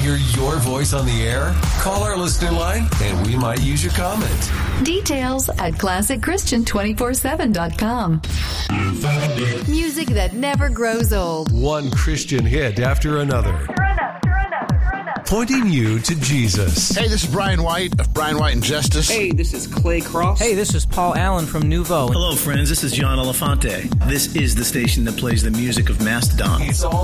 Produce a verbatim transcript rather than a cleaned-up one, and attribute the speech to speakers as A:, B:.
A: hear your voice on the air? Call our listener line and we might use your comment.
B: Details at classic christian two four seven dot com. Music that never grows old.
A: One Christian hit after another. Pointing you to Jesus.
C: Hey, this is Brian White of Brian White and Justice.
D: Hey, this is Clay Cross.
E: Hey, this is Paul Allen from Nouveau.
F: Hello, friends. This is John Elefante. This is the station that plays the music of Mastodon.
A: It's all